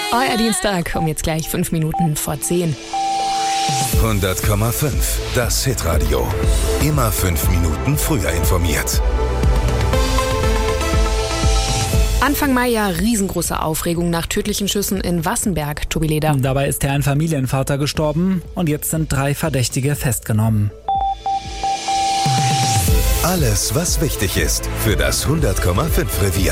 Euer Dienstag, jetzt gleich 5 Minuten vor 10. 100,5, das Hitradio. Immer 5 Minuten früher informiert. Anfang Mai ja riesengroße Aufregung nach tödlichen Schüssen in Wassenberg, Tobi Leder. Dabei ist ein Familienvater gestorben und jetzt sind 3 Verdächtige festgenommen. Alles, was wichtig ist für das 100,5 Revier.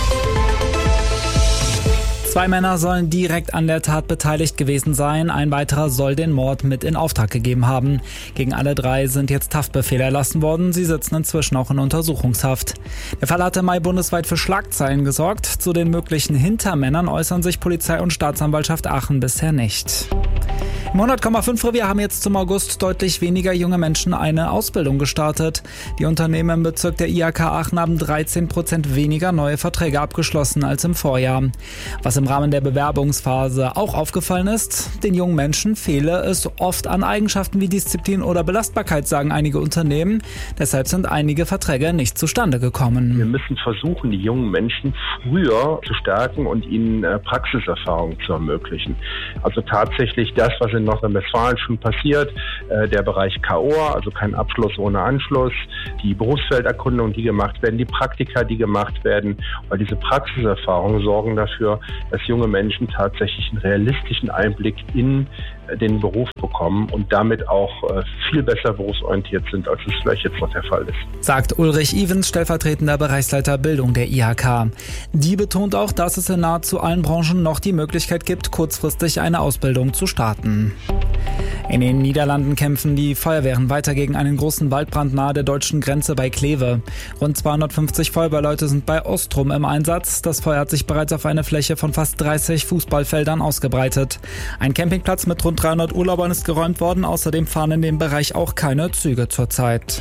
2 Männer sollen direkt an der Tat beteiligt gewesen sein. Ein weiterer soll den Mord mit in Auftrag gegeben haben. Gegen alle 3 sind jetzt Haftbefehle erlassen worden. Sie sitzen inzwischen auch in Untersuchungshaft. Der Fall hatte im Mai bundesweit für Schlagzeilen gesorgt. Zu den möglichen Hintermännern äußern sich Polizei und Staatsanwaltschaft Aachen bisher nicht. Im 100,5 Revier haben jetzt zum August deutlich weniger junge Menschen eine Ausbildung gestartet. Die Unternehmen im Bezirk der IHK Aachen haben 13% weniger neue Verträge abgeschlossen als im Vorjahr. Was im Rahmen der Bewerbungsphase auch aufgefallen ist, den jungen Menschen fehle es oft an Eigenschaften wie Disziplin oder Belastbarkeit, sagen einige Unternehmen. Deshalb sind einige Verträge nicht zustande gekommen. Wir müssen versuchen, die jungen Menschen früher zu stärken und ihnen Praxiserfahrung zu ermöglichen. Also tatsächlich das, was in Nordrhein-Westfalen schon passiert, der Bereich KOA, also kein Abschluss ohne Anschluss, die Berufsfelderkundung, die gemacht werden, die Praktika, die gemacht werden, weil diese Praxiserfahrungen sorgen dafür, dass junge Menschen tatsächlich einen realistischen Einblick in den Beruf bekommen und damit auch viel besser berufsorientiert sind, als es vielleicht jetzt noch der Fall ist. Sagt Ulrich Evens, stellvertretender Bereichsleiter Bildung der IHK. Die betont auch, dass es in nahezu allen Branchen noch die Möglichkeit gibt, kurzfristig eine Ausbildung zu starten. In den Niederlanden kämpfen die Feuerwehren weiter gegen einen großen Waldbrand nahe der deutschen Grenze bei Kleve. Rund 250 Feuerwehrleute sind bei Ostrum im Einsatz. Das Feuer hat sich bereits auf eine Fläche von fast 30 Fußballfeldern ausgebreitet. Ein Campingplatz mit rund 300 Urlaubern ist geräumt worden. Außerdem fahren in dem Bereich auch keine Züge zurzeit.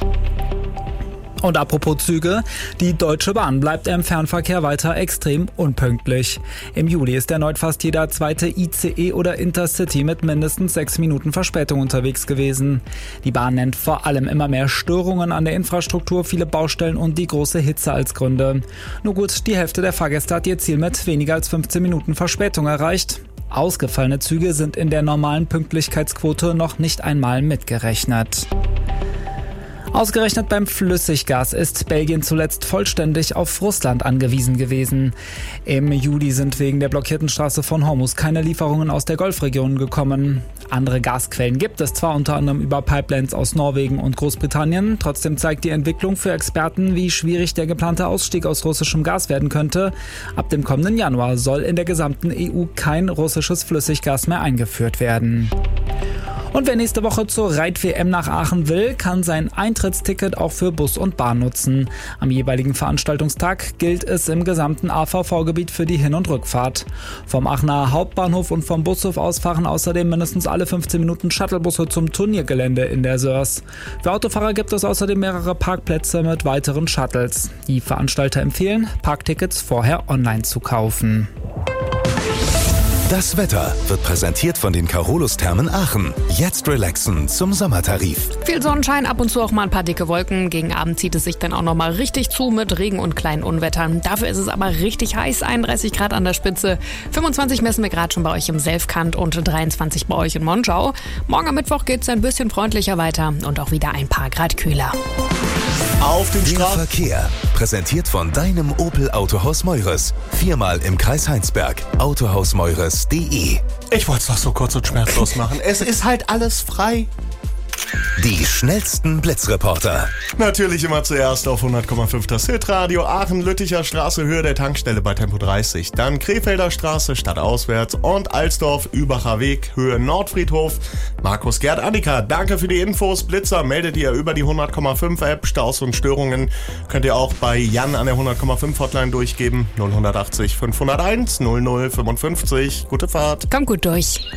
Und apropos Züge, die Deutsche Bahn bleibt im Fernverkehr weiter extrem unpünktlich. Im Juli ist erneut fast jeder zweite ICE oder Intercity mit mindestens 6 Minuten Verspätung unterwegs gewesen. Die Bahn nennt vor allem immer mehr Störungen an der Infrastruktur, viele Baustellen und die große Hitze als Gründe. Nur gut, die Hälfte der Fahrgäste hat ihr Ziel mit weniger als 15 Minuten Verspätung erreicht. Ausgefallene Züge sind in der normalen Pünktlichkeitsquote noch nicht einmal mitgerechnet. Ausgerechnet beim Flüssiggas ist Belgien zuletzt vollständig auf Russland angewiesen gewesen. Im Juli sind wegen der blockierten Straße von Hormuz keine Lieferungen aus der Golfregion gekommen. Andere Gasquellen gibt es zwar unter anderem über Pipelines aus Norwegen und Großbritannien. Trotzdem zeigt die Entwicklung für Experten, wie schwierig der geplante Ausstieg aus russischem Gas werden könnte. Ab dem kommenden Januar soll in der gesamten EU kein russisches Flüssiggas mehr eingeführt werden. Und wer nächste Woche zur Reit-WM nach Aachen will, kann sein Eintrittsticket auch für Bus und Bahn nutzen. Am jeweiligen Veranstaltungstag gilt es im gesamten AVV-Gebiet für die Hin- und Rückfahrt. Vom Aachener Hauptbahnhof und vom Bushof aus fahren außerdem mindestens alle 15 Minuten Shuttlebusse zum Turniergelände in der Sörs. Für Autofahrer gibt es außerdem mehrere Parkplätze mit weiteren Shuttles. Die Veranstalter empfehlen, Parktickets vorher online zu kaufen. Das Wetter wird präsentiert von den Carolus-Thermen Aachen. Jetzt relaxen zum Sommertarif. Viel Sonnenschein, ab und zu auch mal ein paar dicke Wolken. Gegen Abend zieht es sich dann auch noch mal richtig zu mit Regen und kleinen Unwettern. Dafür ist es aber richtig heiß, 31 Grad an der Spitze. 25 messen wir gerade schon bei euch im Selfkant und 23 bei euch in Monschau. Morgen am Mittwoch geht es ein bisschen freundlicher weiter und auch wieder ein paar Grad kühler. Auf den Verkehr. Präsentiert von deinem Opel Autohaus Meures. 4-mal im Kreis Heinsberg. Autohausmeures.de. Ich wollte es doch so kurz und schmerzlos machen. Es ist halt alles frei. Die schnellsten Blitzreporter. Natürlich immer zuerst auf 100,5 das Hitradio. Aachen, Lütticher Straße, Höhe der Tankstelle bei Tempo 30. Dann Krefelder Straße, stadtauswärts und Alsdorf, Übacher Weg, Höhe Nordfriedhof. Markus, Gerd, Annika, danke für die Infos. Blitzer meldet ihr über die 100,5 App. Staus und Störungen könnt ihr auch bei Jan an der 100,5 Hotline durchgeben. 0180 501 0055. Gute Fahrt. Kommt gut durch.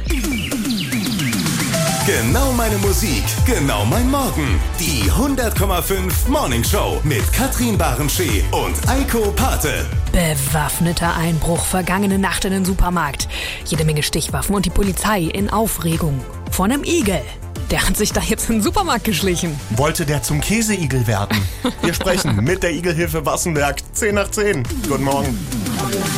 Genau meine Musik, genau mein Morgen. Die 100,5 Morning Show mit Katrin Barenschee und Eiko Pate. Bewaffneter Einbruch vergangene Nacht in den Supermarkt. Jede Menge Stichwaffen und die Polizei in Aufregung. Vor einem Igel. Der hat sich da jetzt in den Supermarkt geschlichen. Wollte der zum Käseigel werden? Wir sprechen mit der Igelhilfe Wassenberg. 10 nach 10. Guten Morgen.